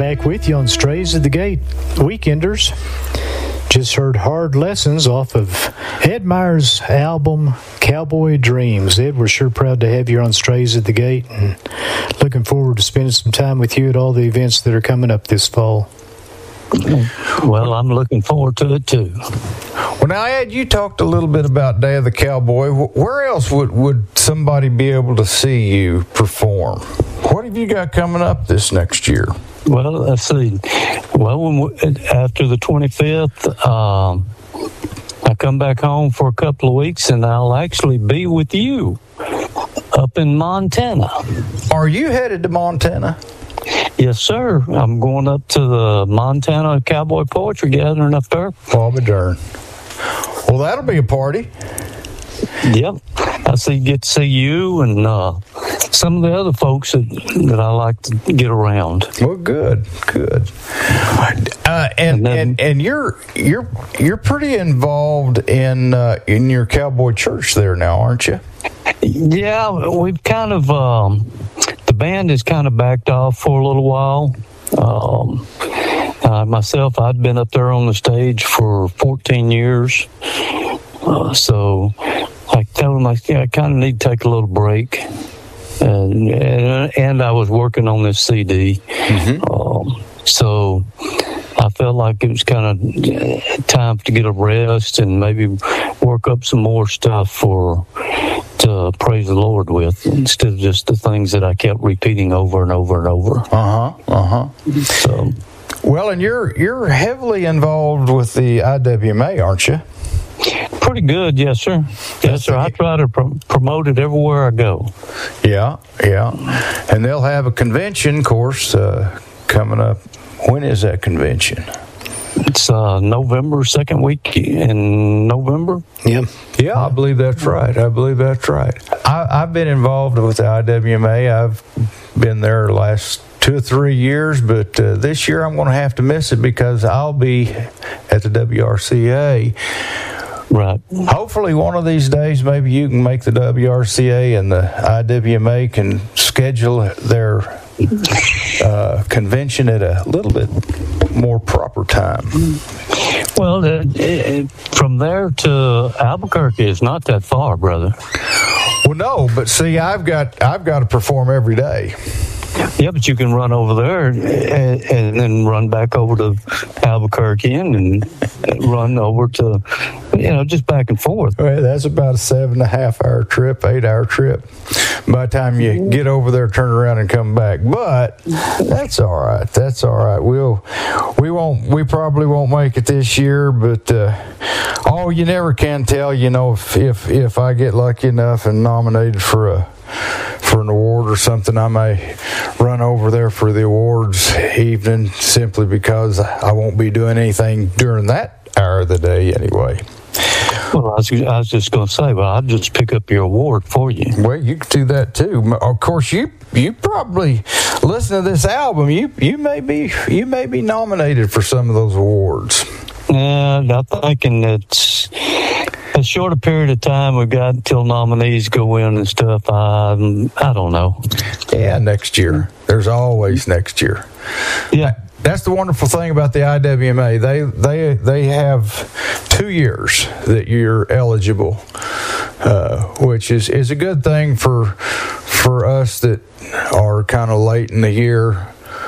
Back with you on Strays at the Gate. Weekenders. Just heard Hard Lessons off of Ed Meyer's album, Cowboy Dreams. Ed, we're sure proud to have you on Strays at the Gate and looking forward to spending some time with you at all the events that are coming up this fall. Well, I'm looking forward to it too. Well, now, Ed, you talked a little bit about Day of the Cowboy. Where else would somebody be able to see you perform? What have you got coming up this next year? Well, let's see. Well, after the 25th, I come back home for a couple of weeks, and I'll actually be with you up in Montana. Are you headed to Montana? Yes, sir. I'm going up to the Montana Cowboy Poetry Gathering up there. I'll be darned. Well, that'll be a party. Yep. Get to see you and some of the other folks that I like to get around. Well, good. And you're pretty involved in your cowboy church there now, aren't you? Yeah, we've kind of the band has kind of backed off for a little while. Myself, I'd been up there on the stage for 14 years, so I told them I kind of need to take a little break, and I was working on this CD, so I felt like it was kind of time to get a rest and maybe work up some more stuff to praise the Lord with, instead of just the things that I kept repeating over and over and over. So. Well, and you're heavily involved with the IWMA, aren't you? Pretty good, yes, sir. Yes, sir. I try to promote it everywhere I go. Yeah. And they'll have a convention, of course, coming up. When is that convention? It's November, second week in November. Yeah, I believe that's right. I've been involved with the IWMA. I've been there the last 2 or 3 years, but this year I'm going to have to miss it because I'll be at the WRCA. Right. Hopefully one of these days maybe you can make the WRCA and the IWMA can schedule their convention at a little bit more proper time. Well, from there to Albuquerque is not that far, brother. Well, no, but see, I've got to perform every day. Yeah, but you can run over there and then run back over to Albuquerque and run over to, just back and forth. Well, that's about a 7.5 hour trip, 8 hour trip by the time you get over there, turn around and come back. But that's all right. We probably won't make it this year, but you never can tell, if I get lucky enough and nominated for an award or something, I may run over there for the awards evening simply because I won't be doing anything during that hour of the day anyway. Well, I was just going to say, I'll just pick up your award for you. Well, you could do that too. Of course, you probably listen to this album. You may be nominated for some of those awards. Yeah, I'm thinking it's a shorter period of time we've got until nominees go in and stuff. I don't know. Yeah, next year. There's always next year. Yeah. That's the wonderful thing about the IWMA. They have 2 years that you're eligible, which is a good thing for us that are kind of late in the year,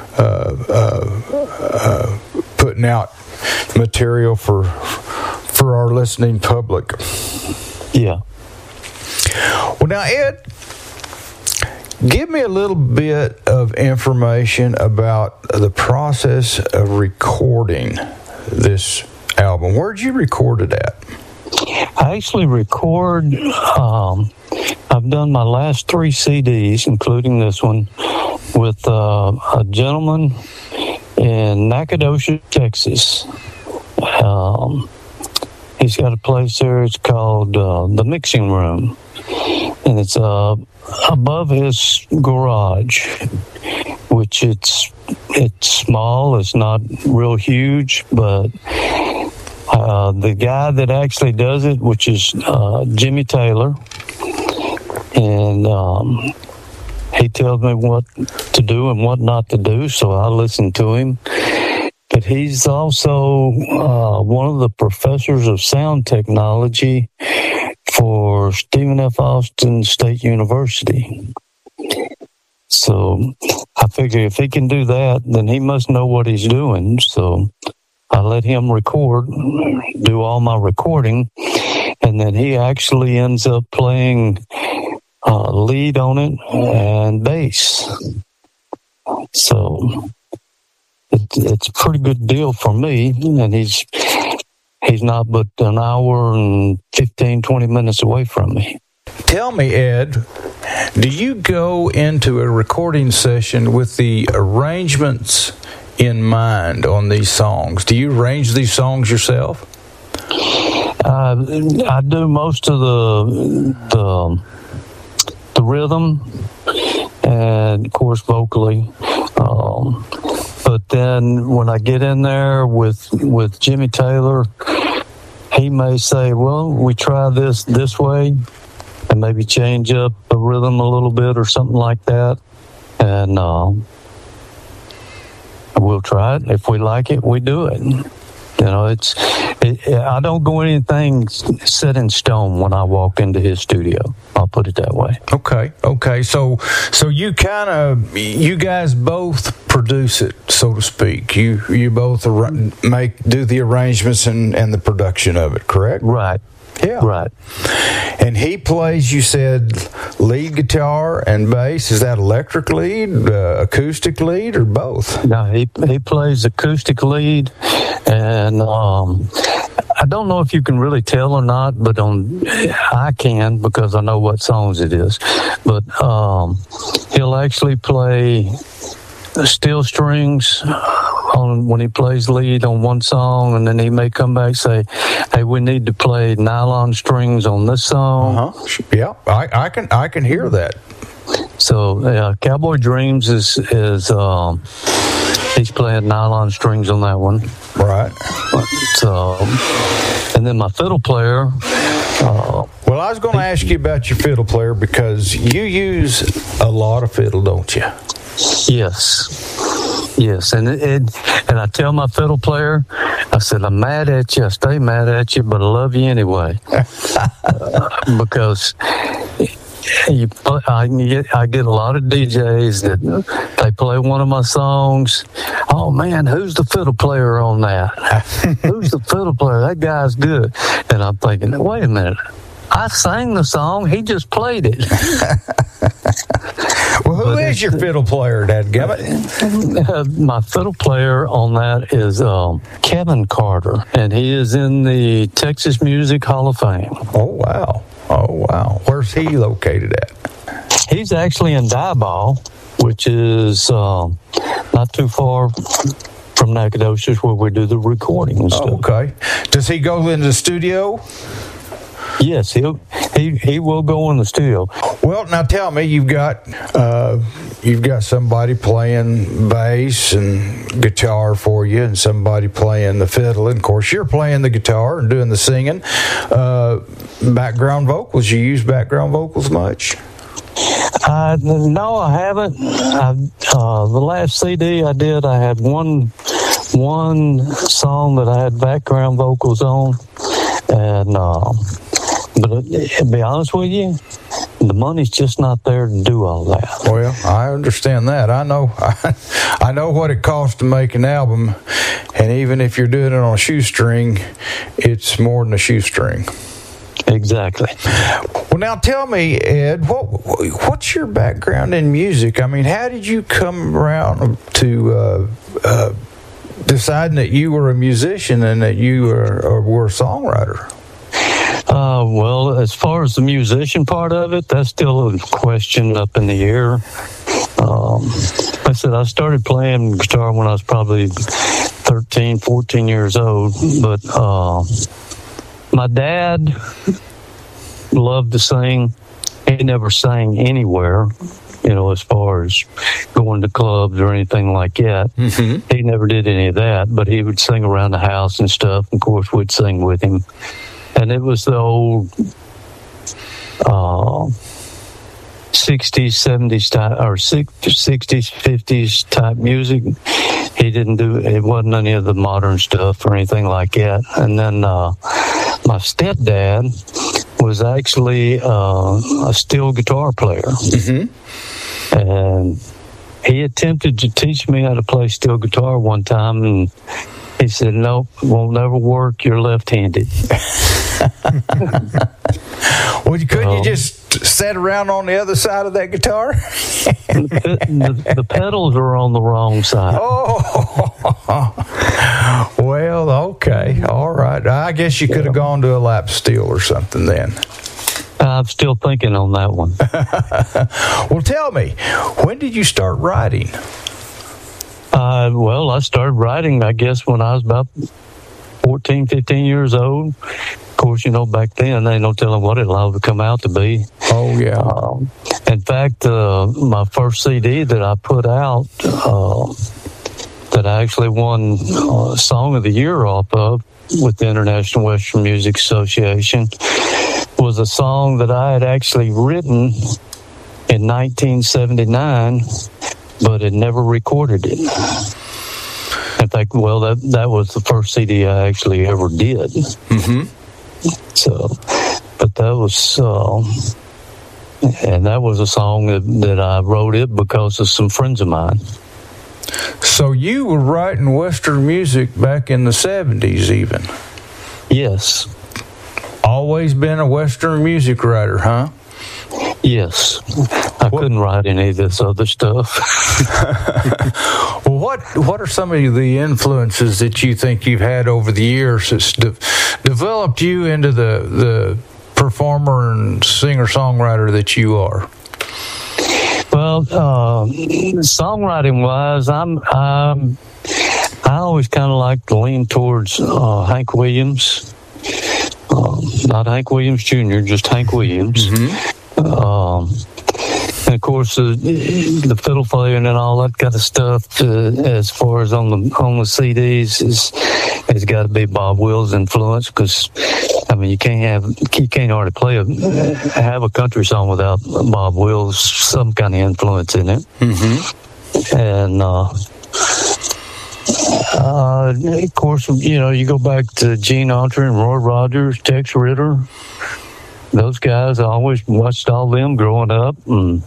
putting out material for our listening public. Yeah. Well, now, Ed, give me a little bit of information about the process of recording this album. Where'd you record it at? I actually record, I've done my last 3 CDs, including this one, with a gentleman in Nacogdoches, Texas. He's got a place there, it's called The Mixing Room, and it's above his garage, which it's small, it's not real huge, but the guy that actually does it, which is Jimmy Taylor, and he tells me what to do and what not to do, so I listen to him. But he's also one of the professors of sound technology for Stephen F. Austin State University. So I figure if he can do that, then he must know what he's doing. So I let him record, do all my recording, and then he actually ends up playing lead on it and bass. So it's a pretty good deal for me, and he's not but an hour and 15, 20 minutes away from me. Tell me, Ed, do you go into a recording session with the arrangements in mind on these songs? Do you arrange these songs yourself? I do most of the rhythm and, of course, vocally. But then when I get in there with Jimmy Taylor, he may say, well, we try this way and maybe change up the rhythm a little bit or something like that. And we'll try it. If we like it, we do it. You know, I don't go anything set in stone when I walk into his studio. I'll put it that way. Okay. So you guys both produce it, so to speak. You both do the arrangements and the production of it, correct? Right. Yeah. Right. And he plays, you said, lead guitar and bass. Is that electric lead, acoustic lead, or both? No, he plays acoustic lead, and I don't know if you can really tell or not, but I can because I know what songs it is. But he'll actually play steel strings when he plays lead on one song, and then he may come back and say, hey, we need to play nylon strings on this song. Yeah, I can hear that. So Cowboy Dreams is he's playing nylon strings on that one. Right. So, and then my fiddle player. Well, I was going to ask you about your fiddle player because you use a lot of fiddle, don't you? Yes, and I tell my fiddle player, I said, I'm mad at you, I stay mad at you, but I love you anyway. Because I get a lot of DJs that they play one of my songs. Oh man, who's the fiddle player on that? Who's the fiddle player? That guy's good. And I'm thinking, wait a minute, I sang the song, he just played it. Well, who is your fiddle player, dadgummit? My fiddle player on that is Kevin Carter, and he is in the Texas Music Hall of Fame. Oh, wow. Where's he located at? He's actually in Diboll, which is not too far from Nacogdoches, where we do the recording and stuff. Okay. Does he go into the studio? Yes, he will go in the studio. Well, now tell me, you've got somebody playing bass and guitar for you, and somebody playing the fiddle, and of course you're playing the guitar and doing the singing. Background vocals. You use background vocals much? No, I haven't. The last CD I did, I had one song that I had background vocals on, and but to be honest with you, the money's just not there to do all that. Well, I understand that. I know what it costs to make an album, and even if you're doing it on a shoestring, it's more than a shoestring. Exactly. Well, now tell me, Ed, what's your background in music? I mean, how did you come around to deciding that you were a musician and that you were a songwriter? Well, as far as the musician part of it, that's still a question up in the air. Like I said, I started playing guitar when I was probably 13, 14 years old, but my dad loved to sing. He never sang anywhere, as far as going to clubs or anything like that. Mm-hmm. He never did any of that, but he would sing around the house and stuff. Of course, we'd sing with him. 60s, 70s type, or 60s, 50s type music. He didn't do it. Wasn't any of the modern stuff or anything like that. And then my stepdad was actually a steel guitar player, and he attempted to teach me how to play steel guitar one time, and he said, "Nope, it won't never work. You're left-handed." Well, couldn't you just sit around on the other side of that guitar? the pedals are on the wrong side. Oh, well, okay, all right. I guess you could have gone to a lap steel or something then. I'm still thinking on that one. Well, tell me, when did you start writing? Well, I started writing, I guess, when I was about 14, 15 years old. Of course, back then, they ain't no telling what it'll ever come out to be. Oh, yeah. In fact, my first CD that I put out, that I actually won Song of the Year off of with the International Western Music Association, was a song that I had actually written in 1979, but had never recorded it. In fact, well, that was the first CD I actually ever did. So, but that was, and that was a song that I wrote it because of some friends of mine. So you were writing Western music back in the 70s even? Yes. Always been a Western music writer, huh? Yes. I couldn't write any of this other stuff. Well, what are some of the influences that you think you've had over the years that's developed you into the performer and singer-songwriter that you are? Well, songwriting wise, I always kind of like to lean towards Hank Williams. Not Hank Williams Jr., just Hank Williams. And of course, the fiddle playing and all that kind of stuff, as far as on the CDs, has got to be Bob Wills' influence. Because I mean, you can't hardly have a country song without Bob Wills, some kind of influence in it. And of course, you go back to Gene Autry and Roy Rogers, Tex Ritter. Those guys, I always watched all them growing up. And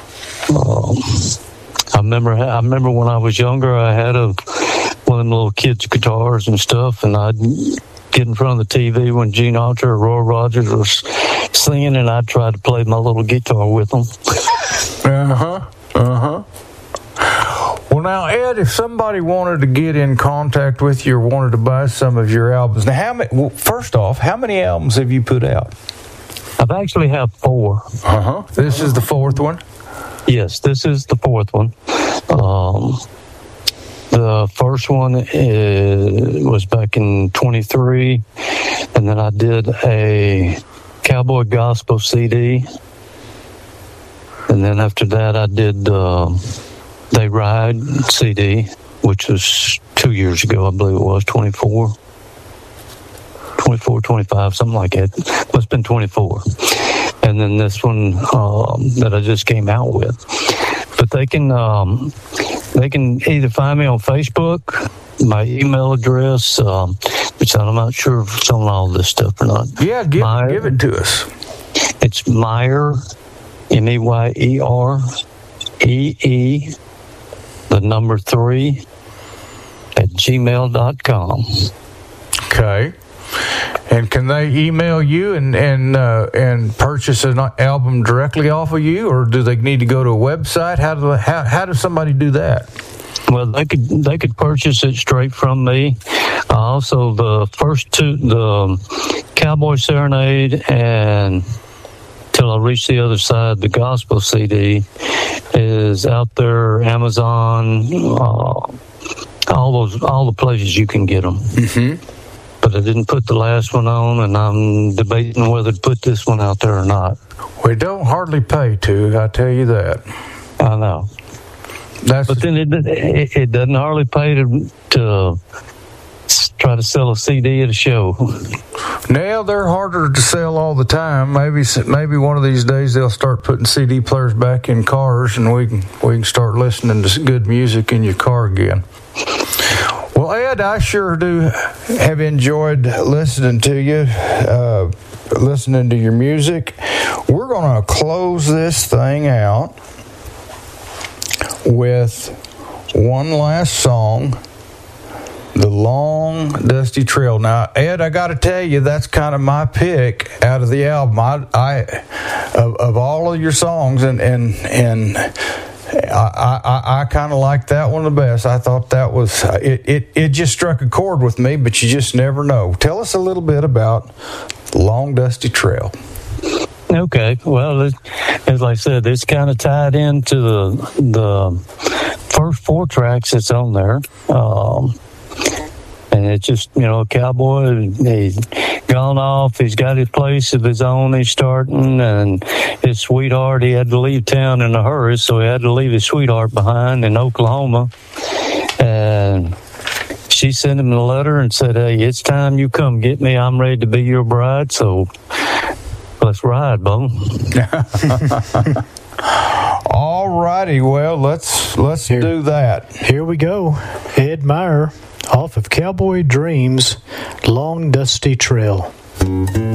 I remember when I was younger, I had one of them little kids' guitars and stuff, and I'd get in front of the TV when Gene Autry or Roy Rogers was singing, and I'd try to play my little guitar with them. Well, now, Ed, if somebody wanted to get in contact with you or wanted to buy some of your albums, now, first off, how many albums have you put out? I've actually have 4. This is the 4th one? Yes, this is the 4th one. The first one was back in 23, and then I did a cowboy gospel CD, and then after that I did They Ride CD, which was 2 years ago, I believe it was, 24, 25, something like that. Must have been 24. And then this one that I just came out with. But they can either find me on Facebook, my email address, which I'm not sure if it's on all this stuff or not. Yeah, give it to us. It's Meyer, MEYER, EE, the number 3, at gmail.com. Okay. And can they email you and purchase an album directly off of you, or do they need to go to a website? How does somebody do that? Well, they could purchase it straight from me. Also, the first 2, the Cowboy Serenade and Till I Reach the Other Side, the gospel CD, is out there, Amazon, all the places you can get them. But I didn't put the last one on, and I'm debating whether to put this one out there or not. We don't hardly pay to, I tell you that. I know. But then it doesn't hardly pay to try to sell a CD at a show. Now they're harder to sell all the time. Maybe one of these days they'll start putting CD players back in cars, and we can start listening to good music in your car again. Well, Ed, I sure do have enjoyed listening to you, listening to your music. We're going to close this thing out with one last song, The Long Dusty Trail. Now, Ed, I got to tell you, that's kind of my pick out of the album. Of all of your songs, and I kind of like that one the best. I thought that was it just struck a chord with me, but you just never know. Tell us a little bit about The Long Dusty Trail. Okay, well, as I said, it's kind of tied into the first 4 tracks that's on there. And it's just, a cowboy, he's gone off, he's got his place of his own he's starting, and his sweetheart, he had to leave town in a hurry, so he had to leave his sweetheart behind in Oklahoma. And she sent him a letter and said, hey, it's time you come get me, I'm ready to be your bride, so let's ride, Bo. All righty, well, let's do that. Here we go. Ed Meyer off of Cowboy Dreams, Long Dusty Trail.